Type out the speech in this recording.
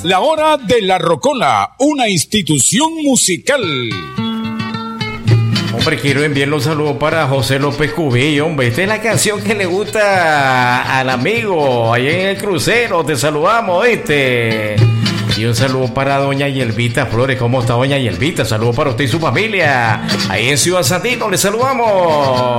La hora de la rocola, una institución musical. Hombre, quiero enviarle un saludo para José López Cubillo, hombre. Esta es la canción que le gusta al amigo allá en el crucero. Te saludamos, ¿viste? Y un saludo para doña Yelvita Flores. ¿Cómo está doña Yelvita? Saludos para usted y su familia. Ahí en Ciudad Sandino, le saludamos.